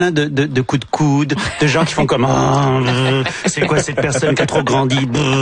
de coups de coude, de gens qui font comme c'est quoi cette personne qui a trop grandi.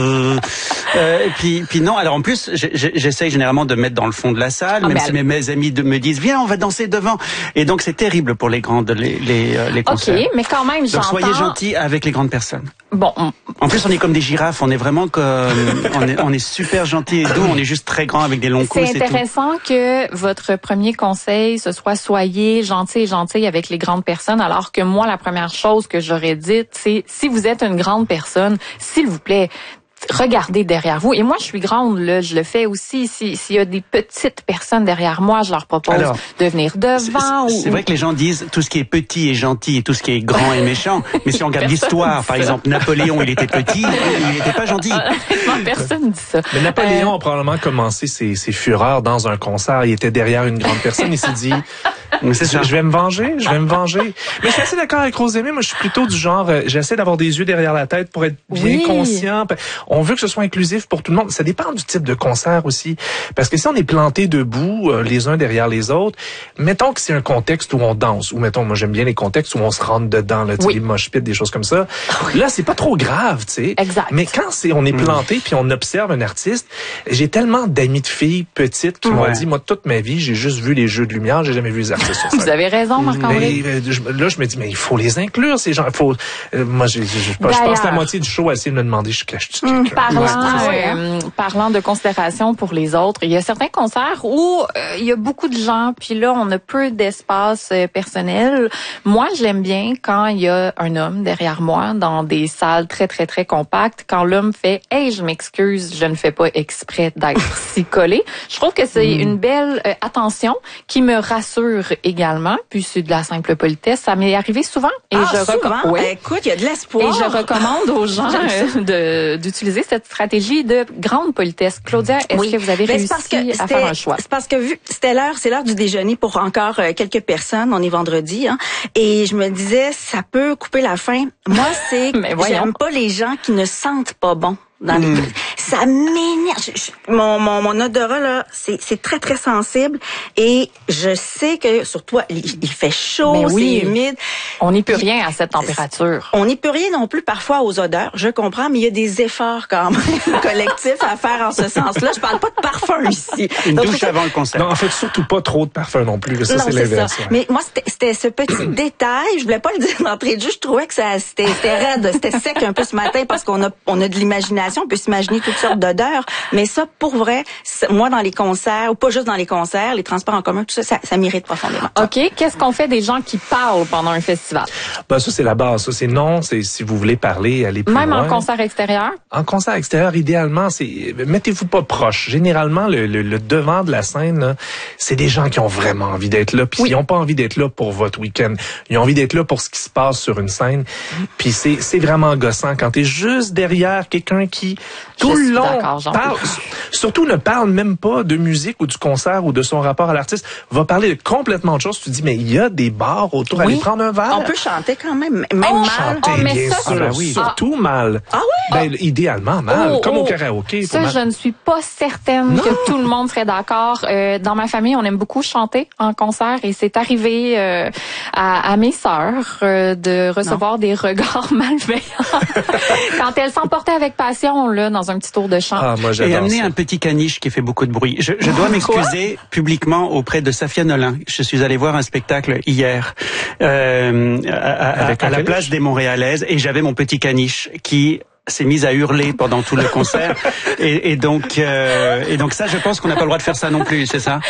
Et puis non. Alors en plus, j'essaye généralement de me mettre dans le fond de la salle, même si mes amis me disent viens, on va danser devant. Et donc c'est terrible pour les grandes les concerts. Ok, mais quand même, donc soyez gentils avec les grandes personnes. Bon. En plus, on est comme des girafes. On est vraiment comme on est super gentils et doux. On est juste très grands avec des longs coups. C'est intéressant que votre premier conseil ce soit soyez gentils avec les grandes personnes. Alors que moi, la première chose que j'aurais dite, c'est si vous êtes une grande personne, s'il vous plaît, regardez derrière vous. Et moi, je suis grande, là, je le fais aussi. S'il y a des petites personnes derrière moi, je leur propose de venir devant. C'est vrai que les gens disent tout ce qui est petit est gentil et tout ce qui est grand est méchant. Mais si on regarde l'histoire, par exemple, Napoléon, il était petit, il n'était pas gentil. Personne dit ça. Mais Napoléon a probablement commencé ses fureurs dans un concert. Il était derrière une grande personne. Il s'est dit... Je vais me venger. Mais je suis assez d'accord avec Rosemée. Moi, je suis plutôt du genre, j'essaie d'avoir des yeux derrière la tête pour être bien conscient. On veut que ce soit inclusif pour tout le monde. Ça dépend du type de concert aussi. Parce que si on est planté debout, les uns derrière les autres, mettons que c'est un contexte où on danse, ou mettons, moi j'aime bien les contextes où on se rentre dedans, là, les mosh pits, des choses comme ça. Là, c'est pas trop grave, tu sais. Exact. Mais quand on est planté puis on observe un artiste, j'ai tellement d'amis de filles petites qui m'ont dit, moi, toute ma vie, j'ai juste vu les jeux de lumière, j'ai jamais vu les artistes. Vous avez raison, Marc-André. Là, je me dis, mais il faut les inclure, ces gens. Moi, je passe la moitié du show à essayer de me demander, je cache-tu quelqu'un? Parlant de considération pour les autres, il y a certains concerts où il y a beaucoup de gens, puis là, on a peu d'espace personnel. Moi, je l'aime bien quand il y a un homme derrière moi dans des salles très, très, très compactes. Quand l'homme fait « Hey, je m'excuse, je ne fais pas exprès d'être si collé », je trouve que c'est une belle attention qui me rassure également, puis c'est de la simple politesse. Ça m'est arrivé souvent. Et écoute, il y a de l'espoir. Et je recommande aux gens d'utiliser cette stratégie de grande politesse. Claudia, est-ce que vous avez réussi à faire un choix? C'est parce que vu que c'est l'heure du déjeuner pour encore quelques personnes. On est vendredi, hein. Et je me disais, ça peut couper la faim. Moi, j'aime pas les gens qui ne sentent pas bon. Ça m'énerve. Mon odorat, là, c'est très, très sensible. Et je sais que, surtout, il fait chaud, c'est humide. On n'y peut rien à cette température. On n'y peut rien non plus parfois aux odeurs. Je comprends, mais il y a des efforts quand même collectifs à faire en ce sens-là. Je parle pas de parfum ici. Une douche avant le concert. Non, en fait, surtout pas trop de parfum non plus. Ça, c'est l'inverse. Ouais. Mais moi, c'était ce petit détail. Je voulais pas le dire d'entrée de jeu. Je trouvais que c'était raide. C'était sec un peu ce matin parce qu'on a de l'imagination. On peut s'imaginer toutes sortes d'odeurs. Mais ça, pour vrai, moi, dans les concerts, ou pas juste dans les concerts, les transports en commun, tout ça m'irrite profondément. OK. Qu'est-ce qu'on fait des gens qui parlent pendant un festival? Ça, c'est la base. Ça, c'est non. C'est si vous voulez parler, allez plus loin. Même en concert extérieur? En concert extérieur, idéalement, mettez-vous pas proche. Généralement, le devant de la scène, là, c'est des gens qui ont vraiment envie d'être là. Puis ils n'ont pas envie d'être là pour votre week-end. Ils ont envie d'être là pour ce qui se passe sur une scène. Puis c'est vraiment gossant quand t'es juste derrière quelqu'un qui tout le long parle, surtout ne parle même pas de musique ou du concert ou de son rapport à l'artiste, va parler de complètement autre chose. Tu te dis, mais il y a des bars autour, allez prendre un verre. On peut chanter quand même mal. Chanter, bien sûr. Surtout mal. Ah oui? Idéalement mal, comme au karaoké. Ça, je ne suis pas certaine que tout le monde serait d'accord. Dans ma famille, on aime beaucoup chanter en concert et c'est arrivé à mes sœurs de recevoir des regards malveillants quand elles s'emportaient avec passion là dans un petit tour de chant. Ah, moi, et amener un petit caniche qui fait beaucoup de bruit. Je dois m'excuser publiquement auprès de Safia Nolin. Je suis allé voir un spectacle hier à la place des Montréalaises et j'avais mon petit caniche qui s'est mise à hurler pendant tout le concert et donc ça, je pense qu'on n'a pas le droit de faire ça non plus, c'est ça?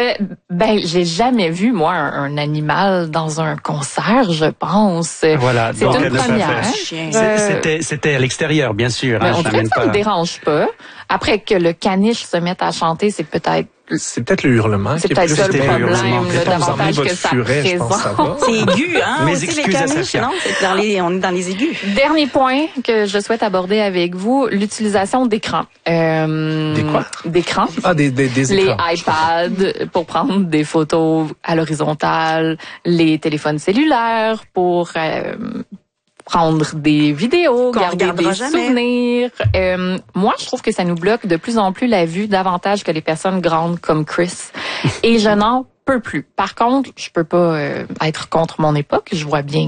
J'ai jamais vu moi un animal dans un concert, je pense. Voilà, c'est une première. C'était à l'extérieur, bien sûr. On dirait que ça me dérange pas. Après que le caniche se mette à chanter, c'est peut-être le hurlement. C'est peut-être ça le problème, davantage que ça présente. C'est aigu, hein? Mes excuses à Safia. On est dans les aigus. Dernier point que je souhaite aborder avec vous, l'utilisation d'écrans. Des quoi? D'écrans. Ah, des écrans. Les iPads pour prendre des photos à l'horizontale, les téléphones cellulaires pour prendre des vidéos, garder des souvenirs. Moi, je trouve que ça nous bloque de plus en plus la vue davantage que les personnes grandes comme Chris. Et je n'en peux plus. Par contre, je peux pas être contre mon époque. Je vois bien